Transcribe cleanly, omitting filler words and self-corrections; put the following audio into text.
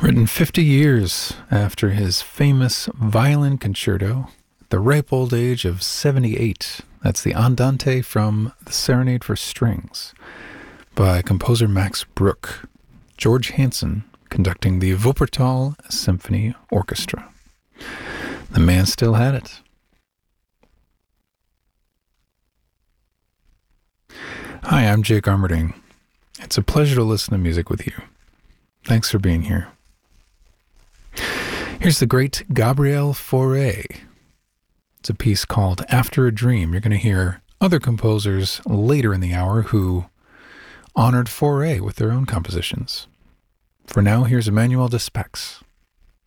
Written 50 years after his famous violin concerto, at the ripe old age of 78. That's the Andante from the Serenade for Strings by composer Max Bruch. George Hansen conducting the Wuppertal Symphony Orchestra. The man still had it. Hi, I'm Jake Armerding. It's a pleasure to listen to music with you. Thanks for being here. Here's the great Gabriel Fauré. It's a piece called After a Dream. You're going to hear other composers later in the hour who honored Fauré with their own compositions. For now, here's Emmanuel Despex.